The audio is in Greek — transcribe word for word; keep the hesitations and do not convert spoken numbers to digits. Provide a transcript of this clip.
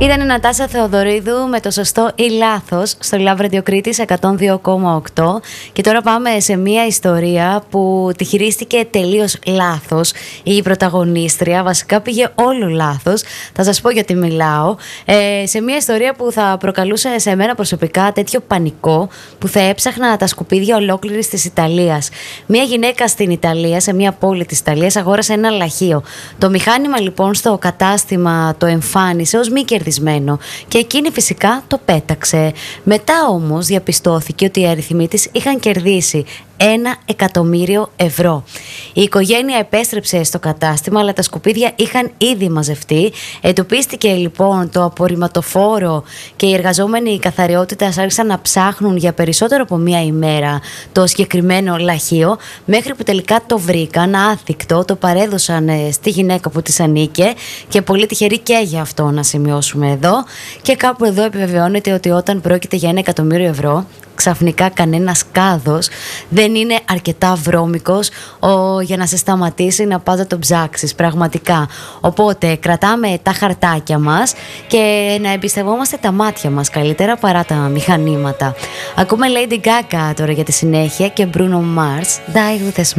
Ήταν η Νατάσα Θεοδωρίδου με το σωστό ή λάθος στο Love Radio Κρήτης εκατόν δύο κόμμα οκτώ. Και τώρα πάμε σε μια ιστορία που τη χειρίστηκε τελείως λάθος η πρωταγωνίστρια. Βασικά πήγε όλο λάθος. Θα σας πω γιατί μιλάω. Ε, σε μια ιστορία που θα προκαλούσε σε μένα προσωπικά τέτοιο πανικό που θα έψαχνα τα σκουπίδια ολόκληρης της Ιταλίας. Μια γυναίκα στην Ιταλία, σε μια πόλη της Ιταλίας, αγόρασε ένα λαχείο. Το μηχάνημα λοιπόν στο κατάστημα το εμφάνισε ως μη κερδισμένο και εκείνη φυσικά το πέταξε. Μετά όμως διαπιστώθηκε ότι οι αριθμοί της είχαν κερδίσει ένα εκατομμύριο ευρώ. Η οικογένεια επέστρεψε στο κατάστημα, αλλά τα σκουπίδια είχαν ήδη μαζευτεί. Εντοπίστηκε λοιπόν το απορριμματοφόρο και οι εργαζόμενοι καθαριότητας άρχισαν να ψάχνουν για περισσότερο από μία ημέρα το συγκεκριμένο λαχείο, μέχρι που τελικά το βρήκαν άθικτο, το παρέδωσαν στη γυναίκα που της ανήκε και πολύ τυχερή και για αυτό να σημειώσουμε εδώ. Και κάπου εδώ επιβεβαιώνεται ότι όταν πρόκειται για ένα εκατομμύριο ευρώ, ξαφνικά κανένας κάδος δεν είναι αρκετά βρώμικος ο, για να σε σταματήσει να πας να τον ψάξεις πραγματικά. Οπότε κρατάμε τα χαρτάκια μας και να εμπιστευόμαστε τα μάτια μας καλύτερα παρά τα μηχανήματα. Ακούμε Lady Gaga τώρα για τη συνέχεια και Bruno Mars, Die With A Smile.